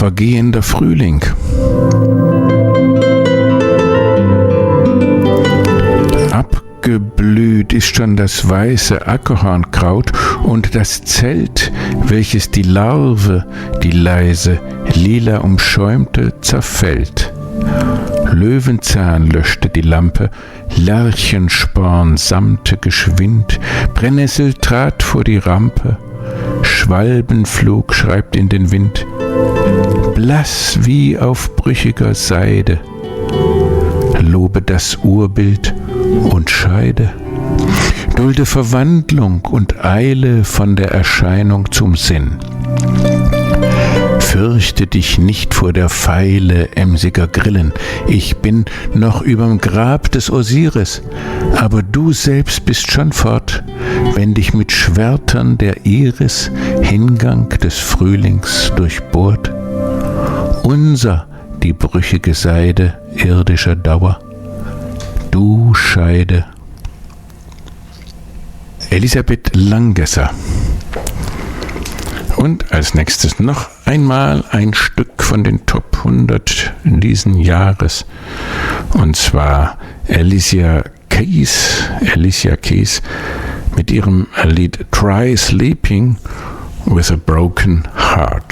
vergehender Frühling. Abgeblüht ist schon das weiße Ackerhornkraut und das Zelt, welches die Larve, die leise, lila umschäumte, zerfällt. Löwenzahn löschte die Lampe, Lerchensporn sammte geschwind, Brennnessel trat vor die Rampe, Schwalbenflug schreibt in den Wind, blass wie auf brüchiger Seide, lobe das Urbild und scheide, dulde Verwandlung und eile von der Erscheinung zum Sinn. Fürchte dich nicht vor der Feile emsiger Grillen, ich bin noch überm Grab des Osiris, aber du selbst bist schon fort, wenn dich mit Schwertern der Iris Hingang des Frühlings durchbohrt. Unser die brüchige Seide irdischer Dauer, du Scheide. Elisabeth Langesser. Und als nächstes noch einmal ein Stück von den Top 100 diesen Jahres. Und zwar Alicia Keys mit ihrem Lied Try Sleeping with a Broken Heart.